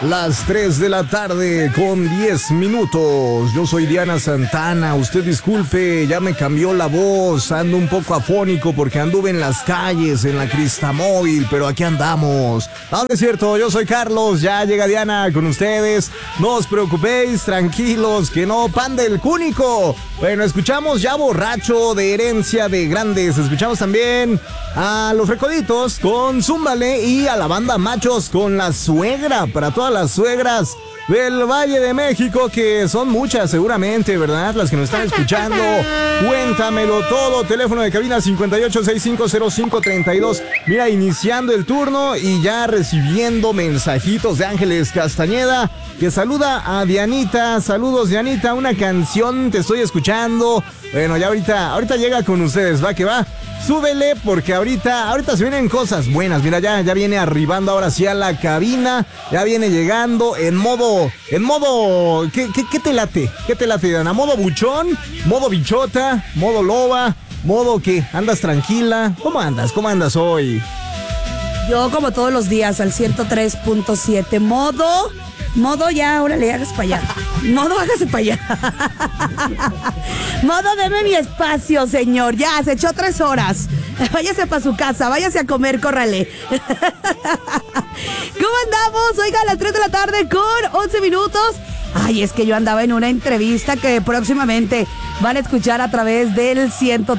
Las 3 de la tarde con 10 minutos. Yo soy Diana Santana. Usted disculpe, ya me cambió la voz. Ando un poco afónico porque anduve en las calles, en la Cristamóvil, pero aquí andamos. No, es cierto, yo soy Carlos. Ya llega Diana con ustedes. No os preocupéis, tranquilos, que no pan del cúnico. Bueno, escuchamos Ya Borracho de Herencia de Grandes. Escuchamos también a Los Recoditos con Zúmbale y a la banda Machos con La Suegra. Para todas las suegras del Valle de México, que son muchas seguramente, ¿verdad? Las que nos están escuchando. Cuéntamelo todo. Teléfono de cabina 58650532. Mira, iniciando el turno y ya recibiendo mensajitos de Ángeles Castañeda, que saluda a Dianita. Saludos, Dianita, una canción te estoy escuchando. Bueno, ya ahorita llega con ustedes, va que va. Súbele porque ahorita se vienen cosas buenas. Mira, ya viene arribando ahora sí a la cabina. Ya viene llegando en modo, ¿qué te late? ¿Qué te late, Diana? ¿Modo buchón? ¿Modo bichota? ¿Modo loba? ¿Modo qué? ¿Andas tranquila? ¿Cómo andas hoy? Yo como todos los días al 103.7. Modo ya, órale, hágase para allá. Modo, hágase para allá. Modo, deme mi espacio, señor. Ya, se echó 3 horas. Váyase para su casa, váyase a comer, córrale. ¿Cómo andamos? Oiga, a las 3 de la tarde con 11 minutos. Ay, es que yo andaba en una entrevista que próximamente van a escuchar a través del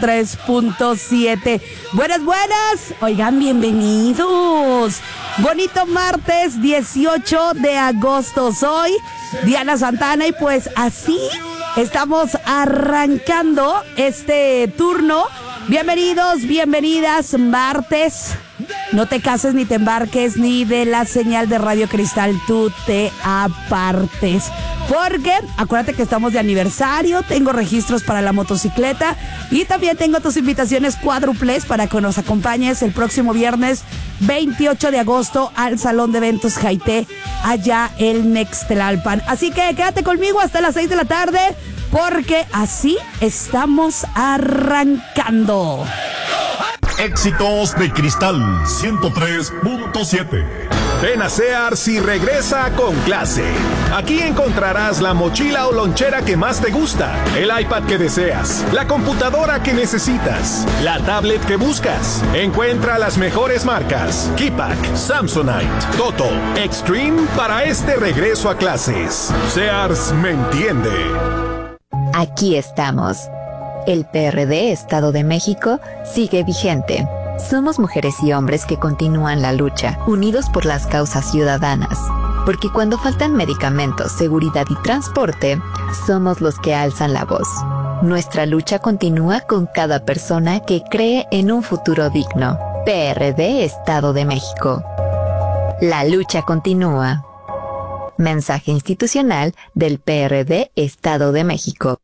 103.7. Buenas. Oigan, bienvenidos. Bonito martes 18 de agosto. Soy Diana Santana y pues así estamos arrancando este turno. Bienvenidos, bienvenidas, martes. No te cases ni te embarques ni de la señal de Radio Cristal, tú te apartes. Porque acuérdate que estamos de aniversario, tengo registros para la motocicleta y también tengo tus invitaciones cuádruples para que nos acompañes el próximo viernes 28 de agosto al Salón de Eventos Jaité, allá el Nextlalpan. Así que quédate conmigo hasta las 6 de la tarde porque así estamos arrancando. Éxitos de Cristal 103.7. Ven a Sears y regresa con clase. Aquí encontrarás la mochila o lonchera que más te gusta, el iPad que deseas, la computadora que necesitas, la tablet que buscas. Encuentra las mejores marcas: Keypack, Samsonite, Toto, Extreme para este regreso a clases. Sears me entiende. Aquí estamos. El PRD Estado de México sigue vigente. Somos mujeres y hombres que continúan la lucha, unidos por las causas ciudadanas. Porque cuando faltan medicamentos, seguridad y transporte, somos los que alzan la voz. Nuestra lucha continúa con cada persona que cree en un futuro digno. PRD Estado de México. La lucha continúa. Mensaje institucional del PRD Estado de México.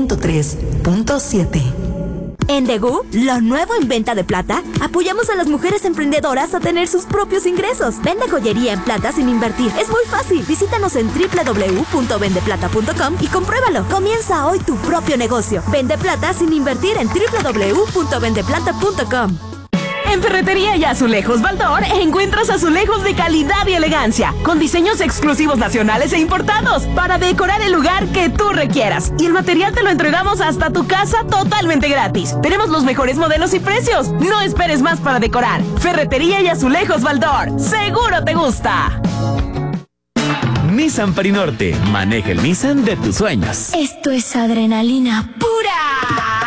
103.7. En Degu, lo nuevo en venta de plata, apoyamos a las mujeres emprendedoras a tener sus propios ingresos. Vende joyería en plata sin invertir. Es muy fácil. Visítanos en www.vendeplata.com y compruébalo. Comienza hoy tu propio negocio. Vende plata sin invertir en www.vendeplata.com. En Ferretería y Azulejos Baldor encuentras azulejos de calidad y elegancia, con diseños exclusivos nacionales e importados, para decorar el lugar que tú requieras. Y el material te lo entregamos hasta tu casa totalmente gratis. Tenemos los mejores modelos y precios. No esperes más para decorar. Ferretería y Azulejos Baldor. ¡Seguro te gusta! Nissan Perinorte. Maneja el Nissan de tus sueños. Esto es adrenalina pura.